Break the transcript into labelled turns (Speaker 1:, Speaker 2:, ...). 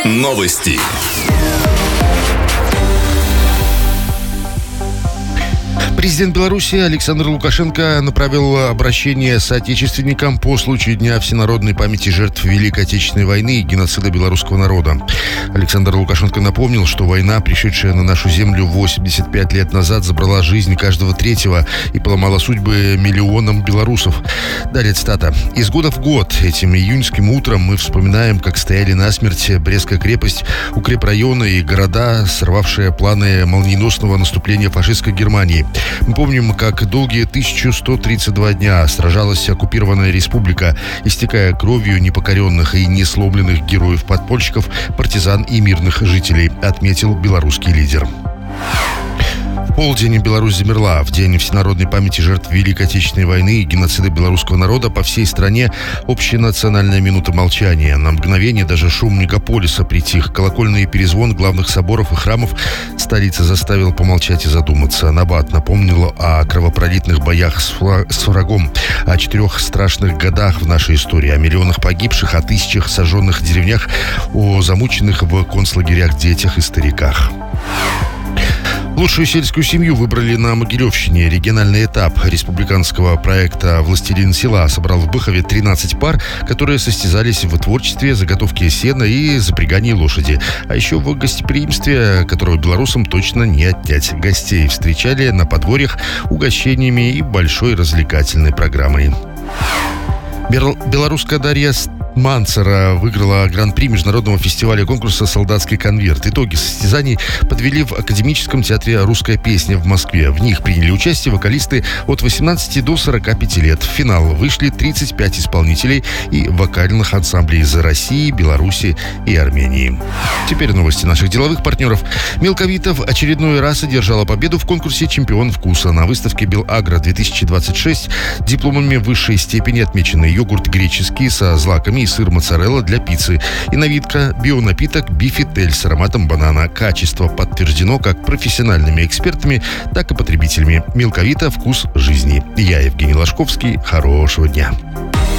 Speaker 1: Новости.
Speaker 2: Президент Беларуси Александр Лукашенко направил обращение соотечественникам по случаю Дня всенародной памяти жертв Великой Отечественной войны и геноцида белорусского народа. Александр Лукашенко напомнил, что война, пришедшая на нашу землю 85 лет назад, забрала жизнь каждого третьего и поломала судьбы миллионам белорусов. Далее цитата. «Из года в год этим июньским утром мы вспоминаем, как стояли насмерть Брестская крепость, укрепрайоны и города, сорвавшие планы молниеносного наступления фашистской Германии. Мы помним, как долгие 1132 дня сражалась оккупированная республика, истекая кровью непокоренных и несломленных героев-подпольщиков, партизан и мирных жителей», отметил белорусский лидер. В полдень Беларусь замерла. В день всенародной памяти жертв Великой Отечественной войны и геноцида белорусского народа по всей стране общенациональная минута молчания. На мгновение даже шум мегаполиса притих. Колокольный перезвон главных соборов и храмов столицы заставил помолчать и задуматься. Набат напомнил о кровопролитных боях с врагом, о 4 страшных годах в нашей истории, о миллионах погибших, о тысячах сожженных деревнях, о замученных в концлагерях детях и стариках. Лучшую сельскую семью выбрали на Могилевщине. Региональный этап республиканского проекта «Властелин села» собрал в Быхове 13 пар, которые состязались в творчестве, заготовке сена и запрягании лошади. А еще в гостеприимстве, которого белорусам точно не отнять. Гостей встречали на подворьях угощениями и большой развлекательной программой. Белорусская Дарья Манцера выиграла гран-при международного фестиваля конкурса «Солдатский конверт». Итоги состязаний подвели в Академическом театре «Русская песня» в Москве. В них приняли участие вокалисты от 18 до 45 лет. В финал вышли 35 исполнителей и вокальных ансамблей из России, Беларуси и Армении. Теперь новости наших деловых партнеров. Мелковита в очередной раз одержала победу в конкурсе «Чемпион вкуса». На выставке «Белагро-2026» дипломами высшей степени отмечены йогурт греческий со злаками и сыр моцарелла для пиццы. И новинка – бионапиток «Бифитель» с ароматом банана. Качество подтверждено как профессиональными экспертами, так и потребителями. Мелковита – вкус жизни. Я Евгений Ложковский. Хорошего дня.